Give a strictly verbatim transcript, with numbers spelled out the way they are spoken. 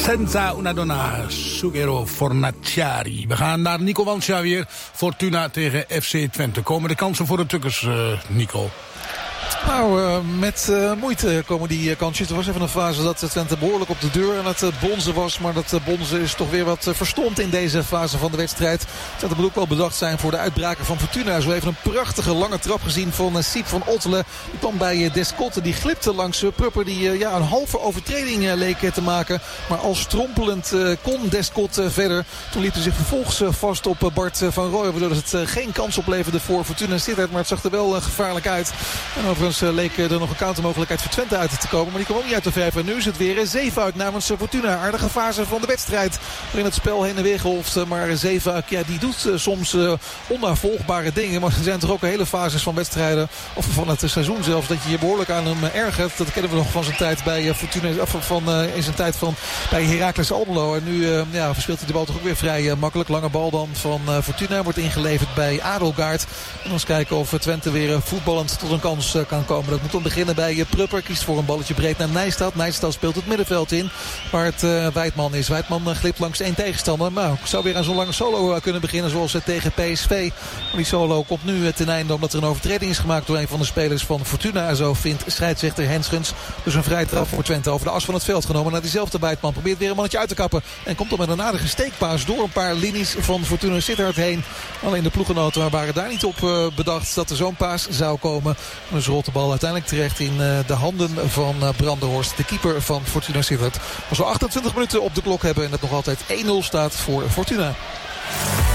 Senza una donna, Sughero Fornaciari. We gaan naar Nico Wansja weer. Fortuna tegen F C Twente. Komen de kansen voor de Tukkers, uh, Nico? Nou, uh, met uh, moeite komen die uh, kansjes. Er was even een fase dat Twente behoorlijk op de deur aan het uh, bonzen was. Maar dat uh, bonzen is toch weer wat uh, verstomd in deze fase van de wedstrijd. Twente moet ook wel bedacht zijn voor de uitbraken van Fortuna. Zo even een prachtige lange trap gezien van uh, Siep van Ottelen. Die kwam bij uh, Descotte. Die glipte langs uh, Prupper. Die uh, ja, een halve overtreding uh, leek uh, te maken. Maar al strompelend uh, kon Descotte uh, verder. Toen liep hij zich vervolgens uh, vast op uh, Bart uh, van Rooyen. Waardoor het uh, geen kans opleverde voor Fortuna Sittard. Maar het zag er wel uh, gevaarlijk uit. En overigens uh, leek er nog een countermogelijkheid voor Twente uit te komen. Maar die kwam ook niet uit de verf. En nu is het weer Zeefuik namens Fortuna. Aardige fase van de wedstrijd. Waarin het spel heen en weer golft. Maar Zeefuik, ja, die doet uh, soms uh, onnavolgbare dingen. Maar er zijn toch ook hele fases van wedstrijden. Of van het seizoen zelfs. Dat je je behoorlijk aan hem ergert. Dat kennen we nog van zijn tijd bij uh, Fortuna. Of van uh, in zijn tijd van bij Heracles Almelo. En nu uh, ja, verspeelt hij de bal toch ook weer vrij uh, makkelijk. Lange bal dan van uh, Fortuna. Wordt ingeleverd bij Adelgaard. En eens kijken of Twente weer uh, voetballend tot een kans uh, kan komen. Dat moet dan beginnen bij uh, Prupper. Kiest voor een balletje breed naar Nijstad. Nijstad speelt het middenveld in. Waar het uh, Wijtman is. Wijtman uh, glipt langs één tegenstander. Maar nou, zou weer aan zo'n lange solo uh, kunnen beginnen. Zoals uh, tegen P S V. Maar die solo komt nu uh, ten einde omdat er een overtreding is gemaakt door een van de spelers van Fortuna. Zo vindt scheidsrechter Henschens. Dus een vrije trap voor Twente over de as van het veld genomen. Naar diezelfde Wijtman. Probeert weer een mannetje uit te kappen. En komt dan met een aardige steekpaas door een paar linies van Fortuna Sittard heen. Alleen de ploegenoten waren daar niet op uh, bedacht dat er zo'n paas zou komen. En dus rolt de bal uiteindelijk terecht in uh, de handen van uh, Brandenhorst. De keeper van Fortuna Sittard. Als we achtentwintig minuten op de klok hebben en het nog altijd één nul staat voor Fortuna.